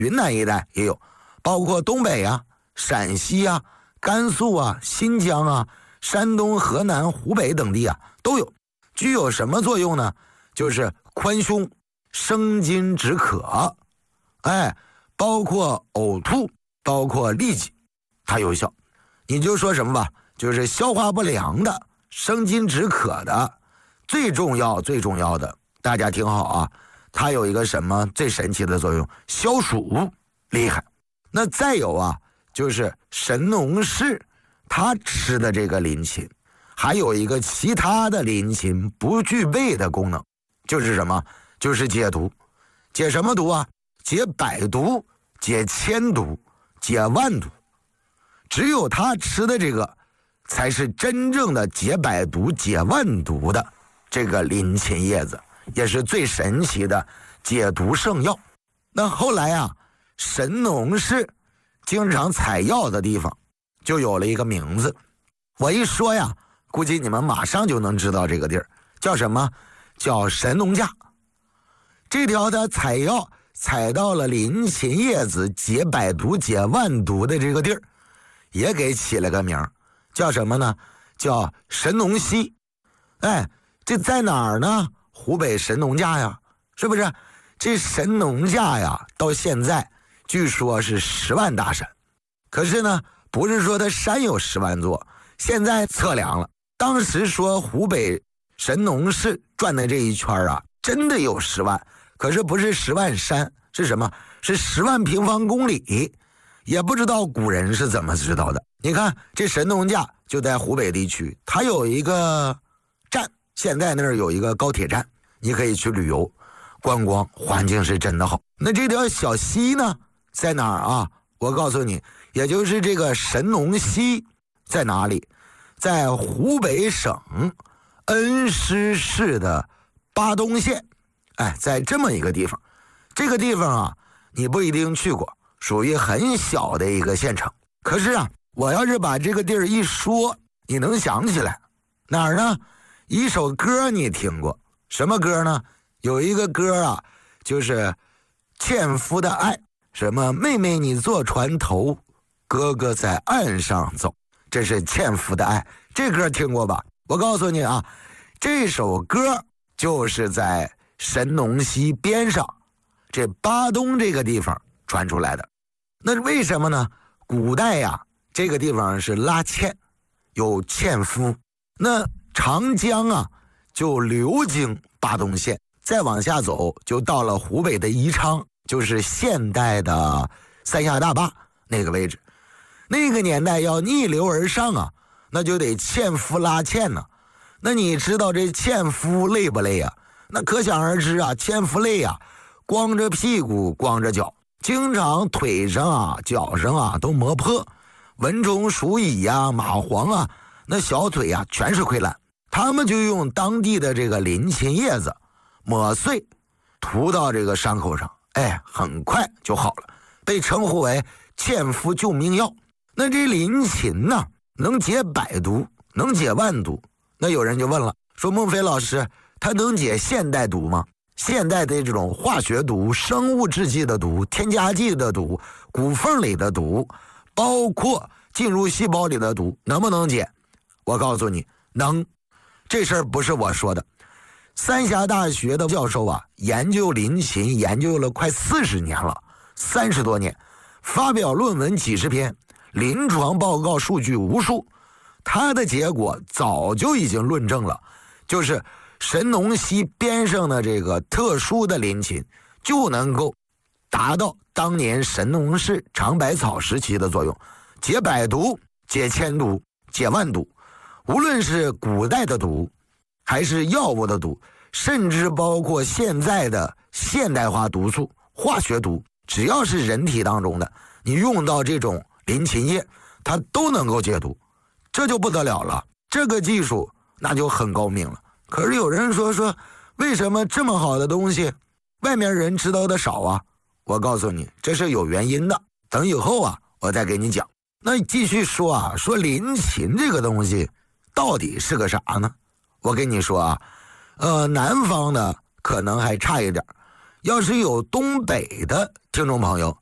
云南一带也有，包括东北啊、陕西啊、甘肃啊、新疆啊、山东、河南、湖北等地啊都有。具有什么作用呢？就是宽胸、生津止渴，包括呕吐，包括痢疾，它有效。你就说什么吧，就是消化不良的、生津止渴的，最重要的，大家听好啊，它有一个什么最神奇的作用？消暑厉害。那再有啊，就是神农氏他吃的这个林芩，还有一个其他的林芩不具备的功能，就是什么？就是解毒。解什么毒啊？解百毒，解千毒，解万毒。只有他吃的这个才是真正的解百毒解万毒的这个林芩叶子，也是最神奇的解毒圣药。那后来啊，神农氏经常采药的地方就有了一个名字，我一说呀，估计你们马上就能知道这个地儿叫什么，叫神农架。这条他采药采到了林芩叶子解百毒解万毒的这个地儿，也给起了个名儿，叫什么呢？叫神农溪。这在哪儿呢？湖北神农架呀，是不是？这神农架呀，到现在据说是10万大山。可是呢，不是说它山有10万座，现在测量了，当时说湖北神农氏转的这一圈啊，真的有10万，可是不是10万山，是什么？是10万平方公里。也不知道古人是怎么知道的。你看这神农架就在湖北地区，它有一个站，现在那儿有一个高铁站，你可以去旅游观光，环境是真的好。那这条小溪呢在哪儿啊？我告诉你，也就是这个神农溪在哪里？在湖北省恩施市的巴东县。在这么一个地方。这个地方啊，你不一定去过，属于很小的一个县城。可是啊，我要是把这个地儿一说，你能想起来哪儿呢？一首歌你听过，什么歌呢？有一个歌啊，就是纤夫的爱，什么妹妹你坐船头，哥哥在岸上走，这是纤夫的爱。这歌听过吧？我告诉你啊，这首歌就是在神农溪边上这巴东这个地方传出来的。那为什么呢？古代呀，这个地方是拉纤，有纤夫。那长江啊就流经巴东县，再往下走就到了湖北的宜昌，就是现代的三峡大坝那个位置。那个年代要逆流而上啊，那就得纤夫拉纤呢。那你知道这纤夫累不累啊？那可想而知啊，纤夫累啊，光着屁股光着脚，经常腿上啊脚上啊都磨破，蚊虫鼠蚁啊蚂蟥啊，那小腿啊全是溃烂。他们就用当地的这个林芩叶子抹碎涂到这个伤口上，很快就好了，被称呼为纤夫救命药。那这林芩呢，能解百毒，能解万毒。那有人就问了，说孟非老师，它能解现代毒吗？现代的这种化学毒、生物制剂的毒、添加剂的毒、骨缝里的毒，包括进入细胞里的毒，能不能解？我告诉你，能。这事儿不是我说的，三峡大学的教授啊，研究林芩研究了快40年了，30多年，发表论文几十篇，临床报告数据无数。他的结果早就已经论证了，就是神农溪边上的这个特殊的林芩就能够达到当年神农氏尝百草时期的作用，解百毒、解千毒、解万毒。无论是古代的毒，还是药物的毒，甚至包括现在的现代化毒素、化学毒，只要是人体当中的，你用到这种林芩叶，它都能够解毒。这就不得了了，这个技术那就很高明了。可是有人说为什么这么好的东西外面人知道的少啊？我告诉你，这是有原因的，等以后啊我再给你讲。那继续说啊，说林芩这个东西到底是个啥呢？我跟你说啊，南方的可能还差一点，要是有东北的听众朋友，